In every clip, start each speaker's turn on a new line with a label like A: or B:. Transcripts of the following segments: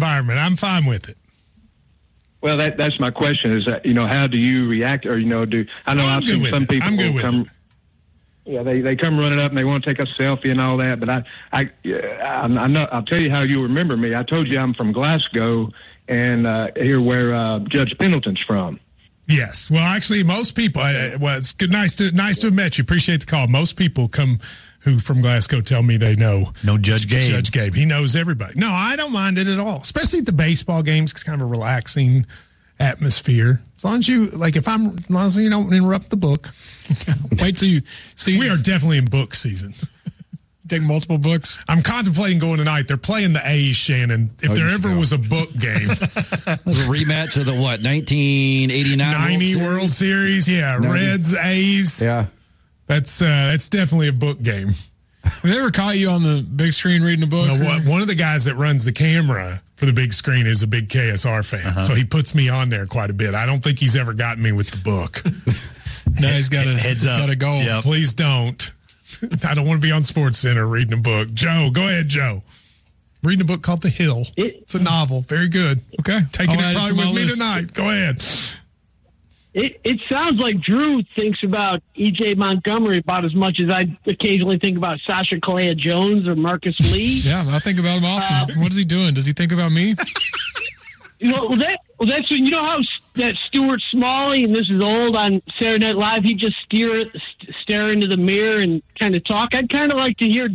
A: environment. I'm fine with it.
B: Well, that's my question is, how do you react? Or, I've seen some people come. Yeah, they come running up and they want to take a selfie and all that. But I'm not. I'll tell you how you remember me. I told you I'm from Glasgow and here where Judge Pendleton's from.
A: Yes. Well, actually, most people. It's good. Nice to have met you. Appreciate the call. Most people who from Glasgow tell me they know.
C: No Judge Gabe.
A: Judge Gabe. He knows everybody. No, I don't mind it at all. Especially at the baseball games. It's kind of a relaxing atmosphere. As long as you don't interrupt the book.
D: Wait till you see.
A: We are definitely in book season.
D: Take multiple books.
A: I'm contemplating going tonight. They're playing the A's, Shannon. If there ever was a book game.
E: It was a rematch of the 1989
A: 90 World Series? Yeah. 90. Reds, A's.
E: Yeah.
A: That's definitely a book game.
D: Have they ever caught you on the big screen reading a book?
A: No, one of the guys that runs the camera for the big screen is a big KSR fan. So he puts me on there quite a bit. I don't think he's ever gotten me with the book.
D: No, he's got a goal.
A: Yep. Please don't. I don't want to be on SportsCenter reading a book. Joe, go ahead, Joe. Reading a book called The Hill. It's a novel. Very good.
D: Okay.
A: Taking it probably with me tonight. Go ahead.
F: It sounds like Drew thinks about E.J. Montgomery about as much as I occasionally think about Sasha Kalea-Jones or Marcus Lee.
D: Yeah, I think about him often. What is he doing? Does he think about me?
F: That's how that Stuart Smalley, and this is old, on Saturday Night Live, he just stare into the mirror and kind of talk. I'd kind of like to hear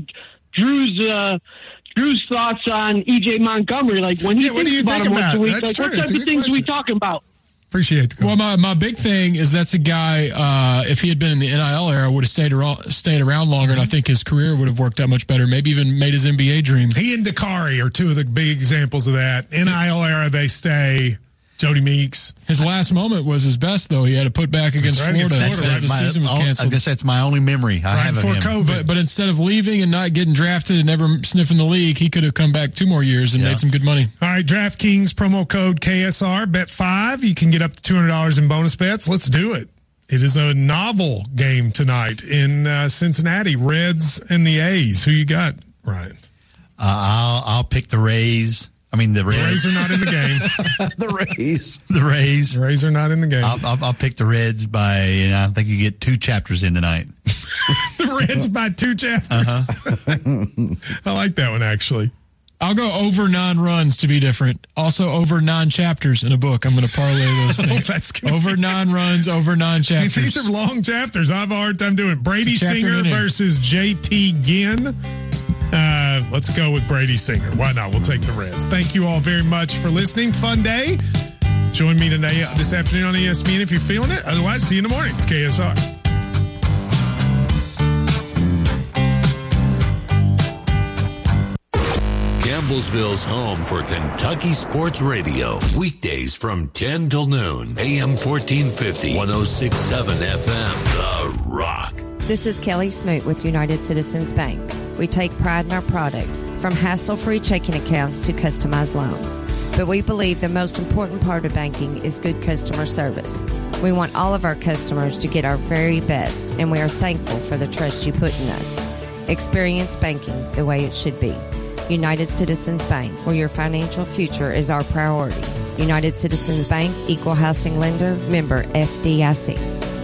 F: Drew's thoughts on E.J. Montgomery. Like when he thinks about him once a week, what type of things are we talking about?
A: Appreciate the call.
D: Well, my big thing is that's a guy, if he had been in the NIL era, would have stayed around longer, and I think his career would have worked out much better, maybe even made his NBA dream.
A: He and Dakari are two of the big examples of that. NIL era, they stay. Jody Meeks.
D: His last moment was his best, though. He had to put back against Florida.
C: The season was canceled. I was going to say it's my only memory I have of him.
A: COVID.
D: But instead of leaving and not getting drafted and never sniffing the league, he could have come back 2 more years and made some good money.
A: All right, DraftKings promo code KSR, bet 5. You can get up to $200 in bonus bets. Let's do it. It is a novel game tonight in Cincinnati. Reds and the A's. Who you got, Ryan?
C: I'll pick the Rays. The Rays.
A: The Rays are not in the game.
E: The Rays.
C: The Rays.
A: The Rays are not in the game.
C: I'll pick the Reds by, I think you get 2 chapters in tonight.
A: The Reds by 2 chapters. I like that one, actually.
D: I'll go over 9 runs to be different. Also over 9 chapters in a book. I'm going to parlay those things.
A: That's good.
D: Over 9 runs, over 9 chapters.
A: These are long chapters. I have a hard time doing it. Brady Singer versus JT Ginn. Let's go with Brady Singer. Why not? We'll take the Reds. Thank you all very much for listening. Fun day. Join me today, this afternoon on ESPN if you're feeling it. Otherwise, see you in the morning. It's KSR.
G: Campbellsville's home for Kentucky Sports Radio. Weekdays from 10 till noon. AM 1450, 106.7 FM. The Rock.
H: This is Kelly Smoot with United Citizens Bank. We take pride in our products, from hassle-free checking accounts to customized loans. But we believe the most important part of banking is good customer service. We want all of our customers to get our very best, and we are thankful for the trust you put in us. Experience banking the way it should be. United Citizens Bank, where your financial future is our priority. United Citizens Bank, Equal Housing Lender, member FDIC.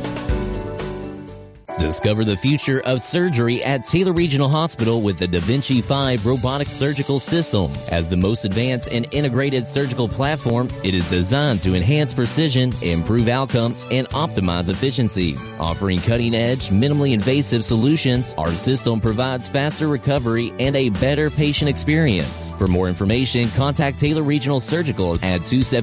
I: Discover the future of surgery at Taylor Regional Hospital with the Da Vinci 5 robotic surgical system. As the most advanced and integrated surgical platform, it is designed to enhance precision, improve outcomes, and optimize efficiency. Offering cutting-edge, minimally invasive solutions, our system provides faster recovery and a better patient experience. For more information, contact Taylor Regional Surgical at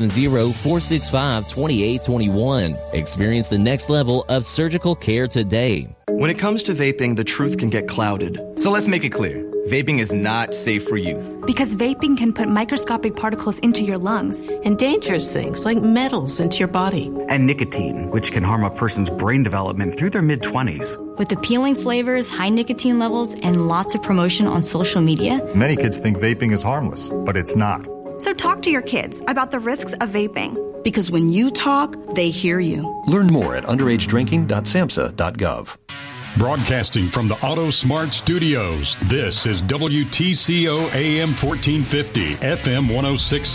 I: 270-465-2821. Experience the next level of surgical care today.
J: When it comes to vaping, the truth can get clouded. So let's make it clear. Vaping is not safe for youth.
K: Because vaping can put microscopic particles into your lungs.
L: And dangerous things like metals into your body.
J: And nicotine, which can harm a person's brain development through their mid-20s.
K: With appealing flavors, high nicotine levels, and lots of promotion on social media.
M: Many kids think vaping is harmless, but it's not.
K: So talk to your kids about the risks of vaping.
L: Because when you talk, they hear you.
N: Learn more at underagedrinking.samhsa.gov.
O: Broadcasting from the Auto Smart Studios, this is WTCO AM 1450, FM 106.